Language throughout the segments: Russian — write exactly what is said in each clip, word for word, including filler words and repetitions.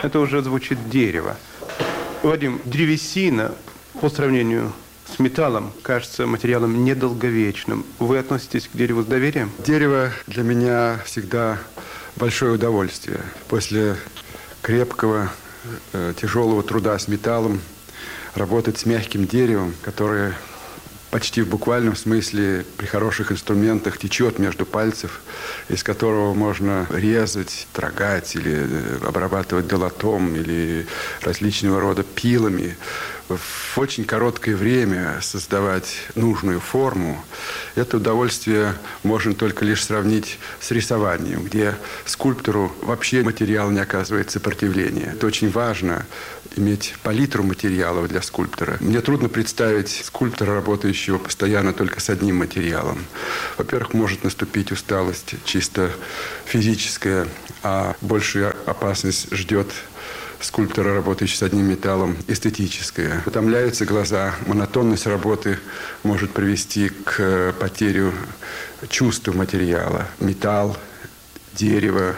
Это уже звучит дерево. Вадим, древесина по сравнению с металлом кажется материалом недолговечным. Вы относитесь к дереву с доверием? Дерево для меня всегда большое удовольствие. После крепкого, э, тяжелого труда с металлом работать с мягким деревом, которое почти в буквальном смысле при хороших инструментах течет между пальцев, из которого можно резать, трогать или обрабатывать долотом или различного рода пилами. В очень короткое время создавать нужную форму. Это удовольствие можно только лишь сравнить с рисованием, где скульптору вообще материал не оказывает сопротивления. Это очень важно, иметь палитру материалов для скульптора. Мне трудно представить скульптора, работающего постоянно только с одним материалом. Во-первых, может наступить усталость чисто физическая, а большая опасность ждет скульптора, работающего с одним металлом, эстетическая. Утомляются глаза, монотонность работы может привести к потере чувства материала. Металл, дерево,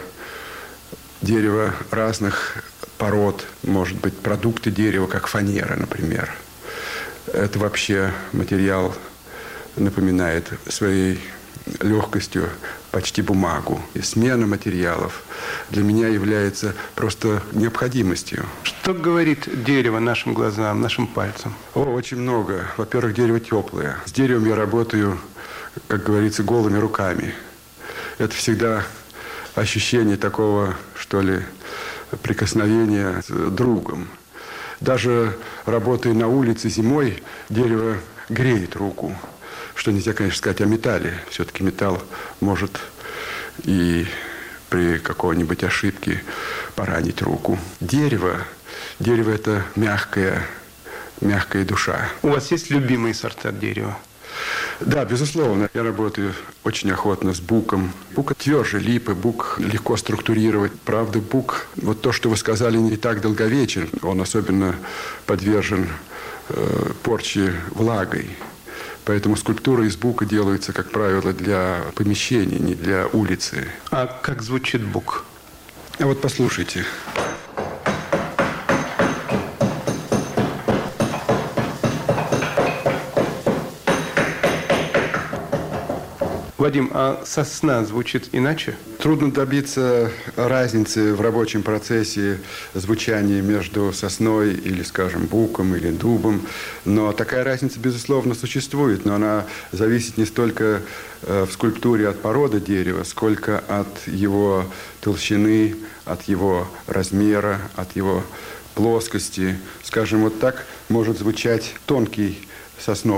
дерево разных пород, может быть, продукты дерева, как фанера, например. Это вообще материал напоминает своей легкостью почти бумагу. И смена материалов для меня является просто необходимостью. Что говорит дерево нашим глазам, нашим пальцам? О, очень много. Во-первых, дерево теплое. С деревом я работаю, как говорится, голыми руками. Это всегда ощущение такого, что ли, прикосновения с другом. Даже работая на улице зимой, дерево греет руку. Что нельзя, конечно, сказать о металле. Все-таки металл может и при какой-нибудь ошибке поранить руку. Дерево, дерево – это мягкая, мягкая душа. У вас есть любимые сорта дерева? Да, безусловно. Я работаю очень охотно с буком. Бук тверже липы, бук легко структурировать. Правда, бук, вот то, что вы сказали, не так долговечен. Он особенно подвержен э, порче влагой. Поэтому скульптуры из бука делаются, как правило, для помещений, не для улицы. А как звучит бук? А вот послушайте. Вадим, а сосна звучит иначе? Трудно добиться разницы в рабочем процессе звучания между сосной или, скажем, буком или дубом. Но такая разница, безусловно, существует. Но она зависит не столько в скульптуре от породы дерева, сколько от его толщины, от его размера, от его плоскости. Скажем, вот так может звучать тонкий сосновый